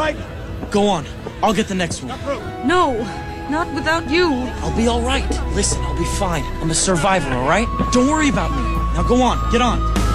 right? Go on. I'll get the next one. No, not without you. I'll be all right. Listen, I'll be fine. I'm a survivor, all right? Don't worry about me. Now go on. Get on.